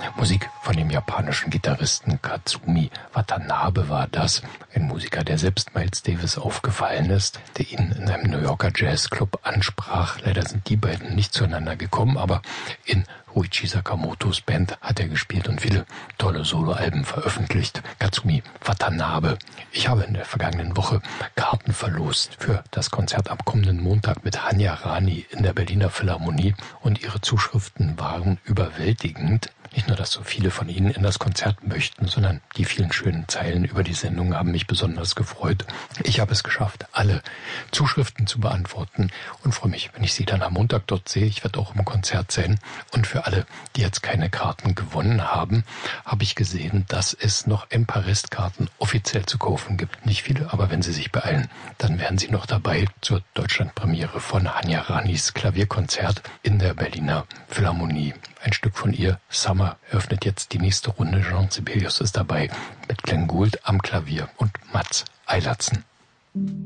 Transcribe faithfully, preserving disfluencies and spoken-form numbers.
Musik von dem japanischen Gitarristen Katsumi Watanabe war das, ein Musiker, der selbst Miles Davis aufgefallen ist, der ihn in einem New Yorker Jazzclub ansprach. Leider sind die beiden nicht zueinander gekommen, aber in Ruichi Sakamotos Band hat er gespielt und viele tolle Soloalben veröffentlicht. Katsumi Watanabe. Ich habe in der vergangenen Woche Karten verlost für das Konzert am kommenden Montag mit Hanya Rani in der Berliner Philharmonie und ihre Zuschriften waren überwältigend. Nicht nur, dass so viele von Ihnen in das Konzert möchten, sondern die vielen schönen Zeilen über die Sendung haben mich besonders gefreut. Ich habe es geschafft, alle Zuschriften zu beantworten und freue mich, wenn ich Sie dann am Montag dort sehe. Ich werde auch im Konzert sein. Und für alle, die jetzt keine Karten gewonnen haben, habe ich gesehen, dass es noch ein paar Restkarten offiziell zu kaufen gibt. Nicht viele, aber wenn Sie sich beeilen, dann wären Sie noch dabei zur Deutschlandpremiere von Hanya Ranis Klavierkonzert in der Berliner Philharmonie. Ein Stück von ihr, Summer, eröffnet jetzt die nächste Runde. Jean Sibelius ist dabei mit Glenn Gould am Klavier und Mats Eilertsen.